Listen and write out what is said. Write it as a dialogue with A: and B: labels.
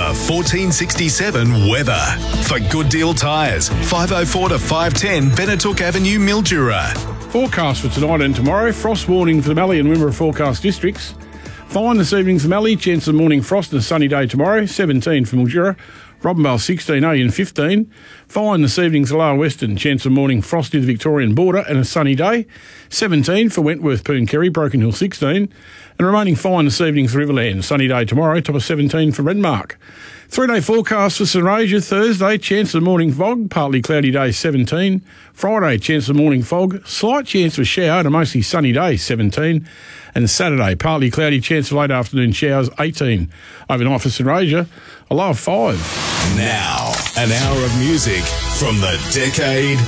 A: 1467 weather. For Good Deal Tyres, 504 to 510 Benetook Avenue, Mildura.
B: Forecast for tonight and tomorrow. Frost warning for the Mallee and Wimmera forecast districts. Fine this evening for Mallee. Chance of morning frost and a sunny day tomorrow. 17 for Mildura. Robinvale 16, Alien 15. Fine this evening for Lower Western. Chance of morning frost near the Victorian border and a sunny day. 17 for Wentworth, Pooncarry, Broken Hill 16. And remaining fine this evening for Riverland. Sunny day tomorrow, top of 17 for Redmark. 3-day forecast for St Rasia. Thursday, chance of morning fog, partly cloudy day 17. Friday, chance of morning fog, slight chance of shower and a mostly sunny day 17. And Saturday, partly cloudy, chance of late afternoon showers 18. Overnight for St Rasia, a low of 5.
A: Now, an hour of music from the decade